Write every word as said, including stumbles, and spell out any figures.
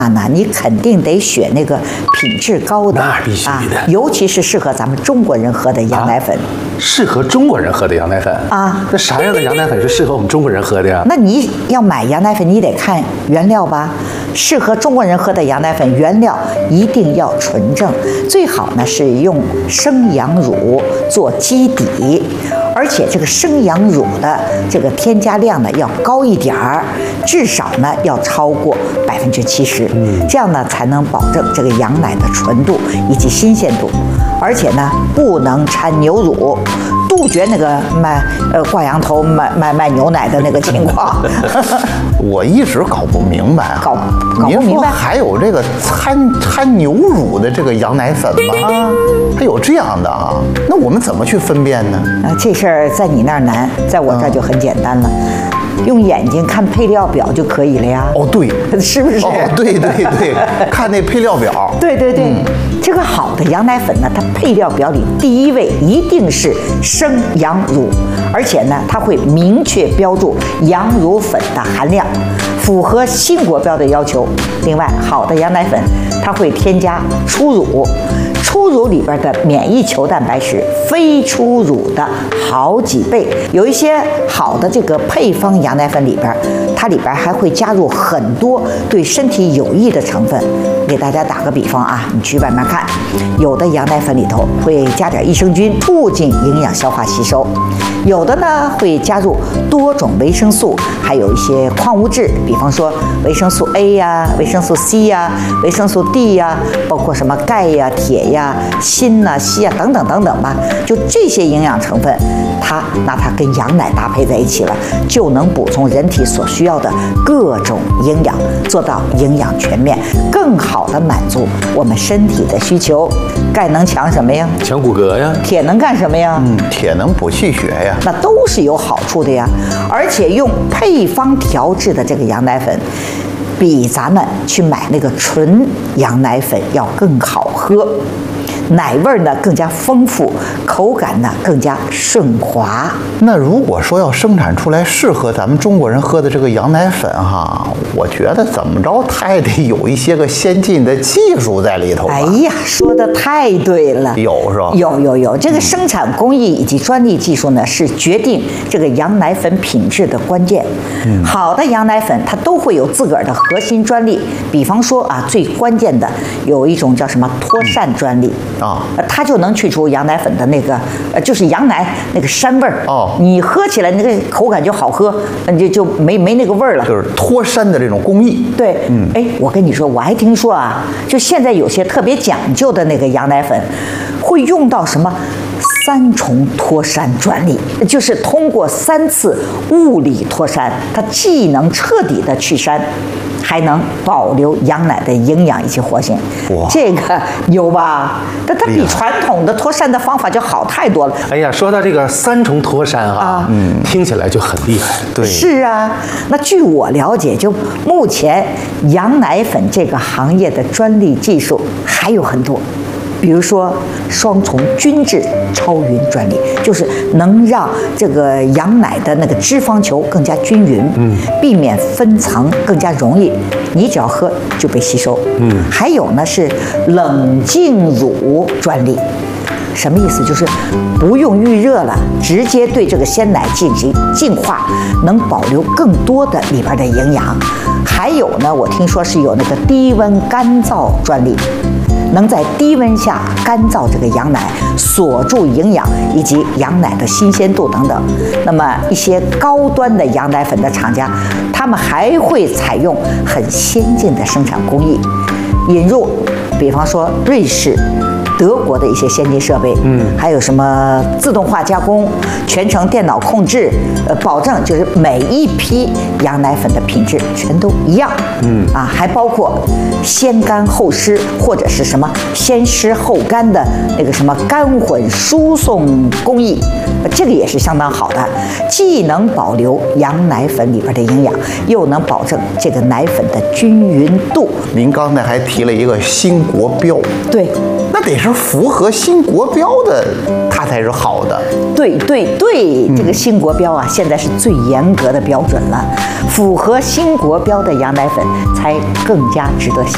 那你肯定得选那个品质高的， 那必须的， 啊、尤其是适合咱们中国人喝的羊奶粉。啊、 适合中国人喝的羊奶粉啊？ 那啥样的羊奶粉是适合我们中国人喝的呀？ 那你要买羊奶粉，你得看原料吧。适合中国人喝的羊奶粉，原料一定要纯正，最好呢是用生羊乳做基底。而且这个生羊乳的这个添加量呢要高一点儿，至少呢要超过百分之七十，这样呢才能保证这个羊奶的纯度以及新鲜度。而且呢不能掺牛乳，杜绝那个卖呃挂羊头卖卖卖牛奶的那个情况。 我一直搞不明白啊， 搞搞不明白， 还有这个掺掺牛乳的这个羊奶粉吗？啊，还有这样的啊？那我们怎么去分辨呢？ 啊，这事儿在你那儿难，在我这儿就很简单了。嗯，用眼睛看配料表就可以了呀。 哦，对， 是不是？ 哦，对对对，看那配料表。 对对对，嗯、这个好的羊奶粉呢，它配料表里第一位一定是生羊乳，而且呢，它会明确标注羊乳粉的含量，符合新国标的要求。另外，好的羊奶粉它会添加初乳。初乳里边的免疫球蛋白是非初乳的好几倍，有一些好的这个配方羊奶粉里边，它里边还会加入很多对身体有益的成分。给大家打个比方啊，你去外面看，有的羊奶粉里头会加点益生菌，促进营养消化吸收；有的呢会加入多种维生素，还有一些矿物质，比方说维生素 A 呀、维生素 C 呀、维生素 D 呀，包括什么钙呀、铁呀、锌呐、硒啊等等等等吧。就这些营养成分，它那它跟羊奶搭配在一起了，就能补充人体所需要的各种营养，做到营养全面，更好的满足我们身体的需求。钙能强什么呀？ 强骨骼呀。 铁能干什么呀？ 嗯，铁能补气血呀。 那都是有好处的呀。而且用配方调制的这个羊奶粉，比咱们去买那个纯羊奶粉要更好喝。奶味呢更加丰富，口感呢更加顺滑。 那如果说要生产出来适合咱们中国人喝的这个羊奶粉哈，我觉得怎么着它也得有一些个先进的技术在里头吧。 哎呀，说的太对了， 有是吧？ 有有有，这个生产工艺以及专利技术呢，是决定这个羊奶粉品质的关键。嗯，好的羊奶粉它都会有自个儿的核心专利，比方说啊，最关键的有一种叫什么脱膻专利。啊，它就能去除羊奶粉的那个，呃，就是羊奶那个膻味儿。哦，你喝起来那个口感就好喝，你就就没没那个味儿了。 就是脱膻的这种工艺。 对，嗯，哎，我跟你说，我还听说啊，就现在有些特别讲究的那个羊奶粉，会用到什么三重脱膻专利，就是通过三次物理脱膻，它既能彻底的去膻，还能保留羊奶的营养以及活性。哇，这个有吧？但它比传统的脱膻的方法就好太多了。 哎呀，说到这个三重脱膻啊，啊嗯，听起来就很厉害。 对， 是啊。那据我了解，就目前羊奶粉这个行业的专利技术还有很多。比如说双重均质超匀专利，就是能让这个羊奶的那个脂肪球更加均匀，嗯，避免分层，更加容易，你只要喝就被吸收。嗯，还有呢是冷静乳专利。什么意思？就是不用预热了，直接对这个鲜奶进行净化，能保留更多的里边的营养。还有呢，我听说是有那个低温干燥专利，能在低温下干燥这个羊奶，锁住营养以及羊奶的新鲜度等等。那么一些高端的羊奶粉的厂家，他们还会采用很先进的生产工艺，引入，比方说瑞士、德国的一些先进设备，嗯，还有什么自动化加工、全程电脑控制，呃，保证就是每一批羊奶粉的品质全都一样，嗯，啊，还包括先干后湿或者是什么先湿后干的那个什么干混输送工艺，这个也是相当好的，既能保留羊奶粉里边的营养，又能保证这个奶粉的均匀度。 您刚才还提了一个新国标， 对。 那得是符合新国标的，它才是好的。 对对对，这个新国标啊，现在是最严格的标准了，符合新国标的羊奶粉才更加值得信赖。